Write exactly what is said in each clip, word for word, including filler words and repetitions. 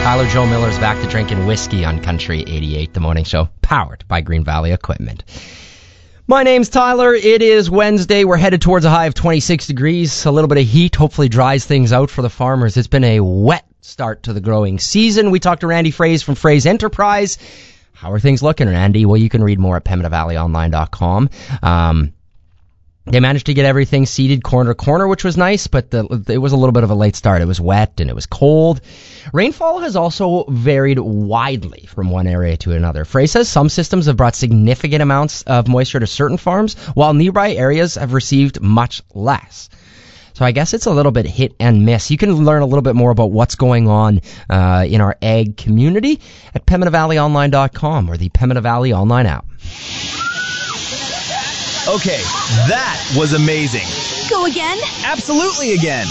Tyler Joe Miller's back to drinking whiskey on Country eighty-eight, the morning show, powered by Green Valley Equipment. My name's Tyler. It is Wednesday. We're headed towards a high of twenty-six degrees. A little bit of heat hopefully dries things out for the farmers. It's been a wet start to the growing season. We talked to Randy Fraze from Fraze Enterprise. How are things looking, Randy? Well, you can read more at Pembina Valley Online dot com. Um, They managed to get everything seeded corner to corner, which was nice, but the, it was a little bit of a late start. It was wet and it was cold. Rainfall has also varied widely from one area to another. Fraze says some systems have brought significant amounts of moisture to certain farms, while nearby areas have received much less. So I guess it's a little bit hit and miss. You can learn a little bit more about what's going on uh, in our ag community at Pembina Valley Online dot com or the Pembina Valley Online app. Okay, that was amazing. Go again? Absolutely again.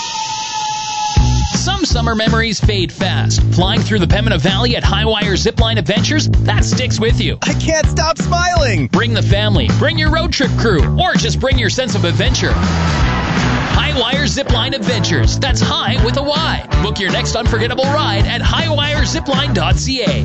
Some summer memories fade fast. Flying through the Pembina Valley at Highwire Zipline Adventures, that sticks with you. I can't stop smiling. Bring the family, bring your road trip crew, or just bring your sense of adventure. Highwire Zipline Adventures. That's high with a Y. Book your next unforgettable ride at highwire zipline dot c a.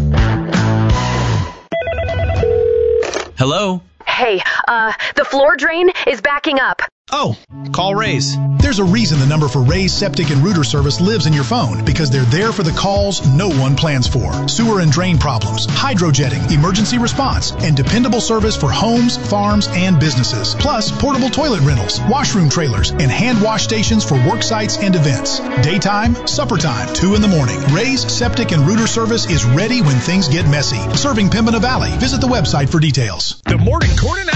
Hello? Hey, uh, the floor drain is backing up. Oh, call Raise. There's a reason the number for Raise Septic and Rooter Service lives in your phone, because they're there for the calls no one plans for. Sewer and drain problems, hydrojetting, emergency response, and dependable service for homes, farms, and businesses. Plus, portable toilet rentals, washroom trailers, and hand wash stations for work sites and events. Daytime, supper time, two in the morning. Raise Septic and Rooter Service is ready when things get messy. Serving Pembina Valley. Visit the website for details. The Morning Corn and